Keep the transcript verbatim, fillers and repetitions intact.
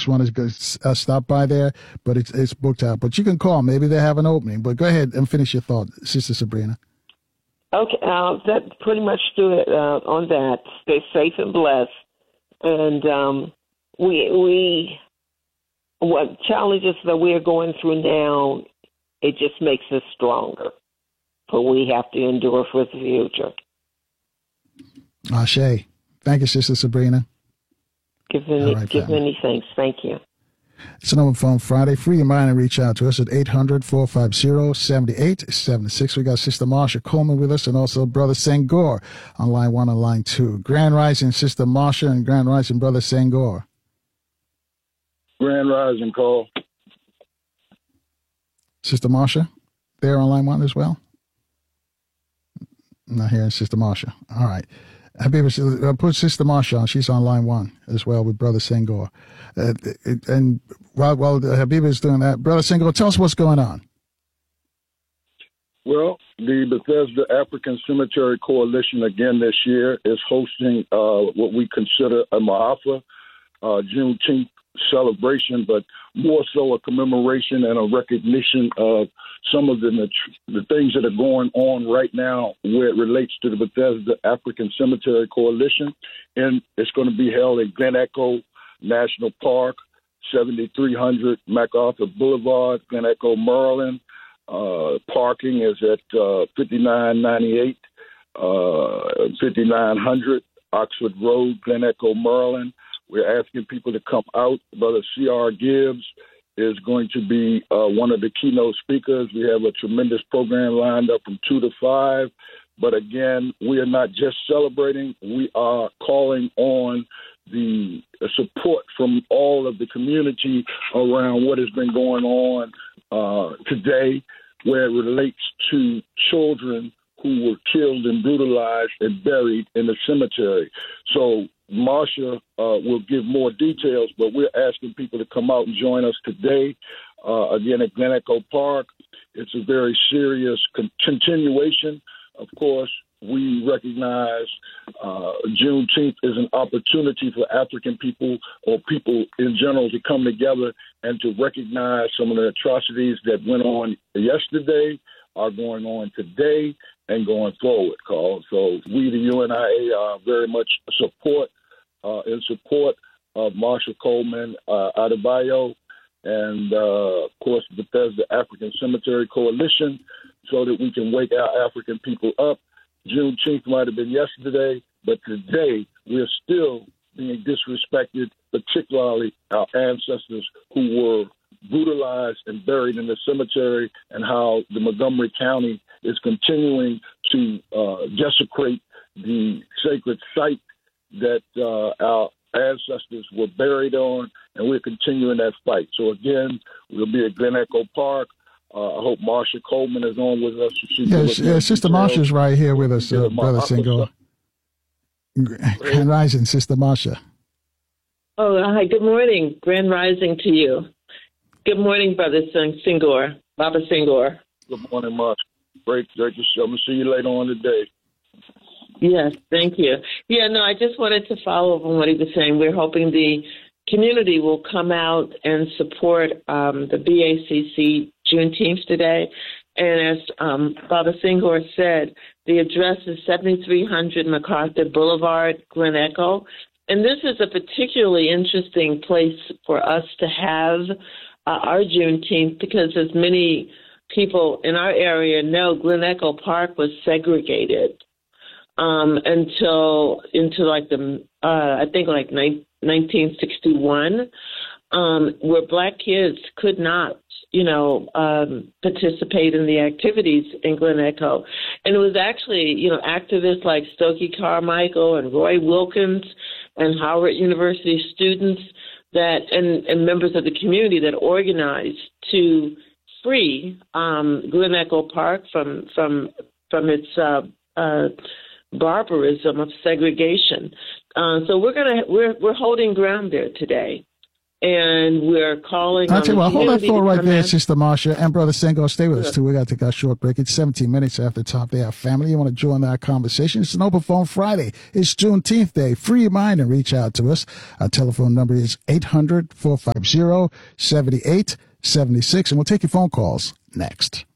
want to uh, stop by there, but it's it's booked out. But you can call. Maybe they have an opening. But go ahead and finish your thought, Sister Sabrina. Okay, uh, that pretty much do it uh, on that. Stay safe and blessed. And um, we we what challenges that we are going through now, it just makes us stronger. But we have to endure for the future. Ashe. Thank you, Sister Sabrina. Give many, right, give many thanks. Thank you. It's an Open Phone Friday. Free your mind and reach out to us at eight hundred, four five zero, seven eight seven six. We got Sister Marsha Coleman with us and also Brother Senghor on line one and line two. Grand Rising, Sister Marsha, and Grand Rising, Brother Senghor. Grand Rising, Cole. Sister Marsha, there on line one as well? Not hearing Sister Marsha. All right. Habiba, uh, put Sister Marsha on. She's on line one as well with Brother Senghor. Uh, and while, while Habiba is doing that, Brother Senghor, tell us what's going on. Well, the Bethesda African Cemetery Coalition again this year is hosting uh, what we consider a Ma'afa uh, Juneteenth celebration, but more so a commemoration and a recognition of some of the the things that are going on right now where it relates to the Bethesda African Cemetery Coalition. And it's going to be held in Glen Echo National Park, seventy-three hundred MacArthur Boulevard, Glen Echo, Maryland. Uh, parking is at uh, fifty-nine ninety-eight, uh, fifty-nine hundred Oxford Road, Glen Echo, Maryland. We're asking people to come out. Brother C R. Gibbs is going to be uh, one of the keynote speakers. We have a tremendous program lined up from two to five. But again, we are not just celebrating. We are calling on the support from all of the community around what has been going on uh, today, where it relates to children who were killed and brutalized and buried in the cemetery. So Marsha uh, will give more details, but we're asking people to come out and join us today, uh, again, at Glen Echo Park. It's a very serious con- continuation. Of course, we recognize uh, Juneteenth is an opportunity for African people or people in general to come together and to recognize some of the atrocities that went on yesterday, are going on today, and going forward, Carl. So we, the U N I A, are very much support uh, in support of Marsha Coleman uh, Adebayo and, uh, of course, the Bethesda African Cemetery Coalition, so that we can wake our African people up. Juneteenth might have been yesterday, but today we are still being disrespected, particularly our ancestors who were brutalized and buried in the cemetery, and how the Montgomery County is continuing to uh, desecrate the sacred site that uh, our ancestors were buried on, and we're continuing that fight. So again, we'll be at Glen Echo Park. Uh, I hope Marsha Coleman is on with us. Yes, yeah, Sister Marsha's right here with us, uh, Brother Senghor. Grand Rising, Sister Marsha. Oh, hi. Good morning. Grand Rising to you. Good morning, Brother Senghor, Baba Senghor. Good morning, Marsha. Great, great to see you. I'm going to see you later on today. Yes, thank you. Yeah, no, I just wanted to follow up on what he was saying. We're hoping the community will come out and support um, the B A C C Juneteenth today. And as um, Baba Senghor said, the address is seventy-three hundred MacArthur Boulevard, Glen Echo. And this is a particularly interesting place for us to have uh, our Juneteenth because, as many people in our area know, Glen Echo Park was segregated um, until into like the uh, I think like nineteen sixty-one, um, where Black kids could not, you know, um, participate in the activities in Glen Echo. And it was actually, you know, activists like Stokely Carmichael and Roy Wilkins and Howard University students that and, and members of the community that organized to free um, Glen Echo Park from from from its uh, uh, barbarism of segregation. Uh, so we're gonna we're we're holding ground there today. and we're calling I'll on tell you the what, hold that community thought to right come there, in. Sister Marcia, and Brother Senghor. Stay with us, Sure. too. We got to take our short break. It's seventeen minutes after the top. They have family. You want to join our conversation? It's an open phone Friday. It's Juneteenth Day. Free your mind and reach out to us. Our telephone number is eight hundred, four five zero, seven eight seven six, and we'll take your phone calls next.